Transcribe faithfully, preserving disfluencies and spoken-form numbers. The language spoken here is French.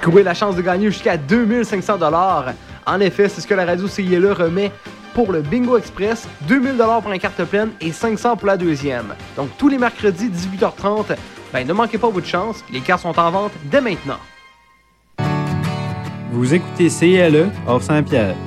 courir la chance de gagner jusqu'à deux mille cinq cents dollars. En effet, c'est ce que la radio C I L E remet pour le Bingo Express, deux mille dollars pour la carte pleine et cinq cents pour la deuxième. Donc tous les mercredis, dix-huit heures trente, ben, ne manquez pas votre chance, les cartes sont en vente dès maintenant. Vous écoutez C I L E hors Saint-Pierre.